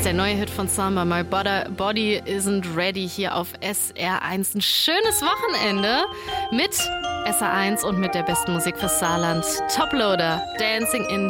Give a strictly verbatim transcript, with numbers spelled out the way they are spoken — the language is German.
ist der neue Hit von Samba, My Body Isn't Ready, hier auf S R eins. Ein schönes Wochenende mit S R eins und mit der besten Musik fürs Saarland. Toploader, Dancing in